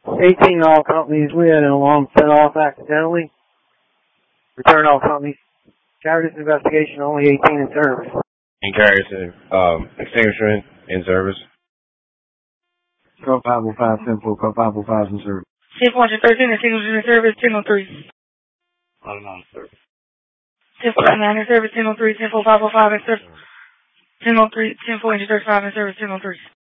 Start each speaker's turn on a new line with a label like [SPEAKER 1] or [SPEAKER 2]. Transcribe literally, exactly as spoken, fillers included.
[SPEAKER 1] eighteen all companies, we had an alarm set off accidentally. Return all companies. Carry this investigation, only eighteen in service.
[SPEAKER 2] And carry this um, extinguishment in service.
[SPEAKER 3] Code five oh five, ten four, code five oh five in service.
[SPEAKER 4] ten four thirteen, extinguishment in service, ten oh three.
[SPEAKER 3] ninety-nine in service.
[SPEAKER 4] ten four nine in service, ten oh three, ten four five oh five in service, ten oh three, ten four thirty-five in service, ten oh three.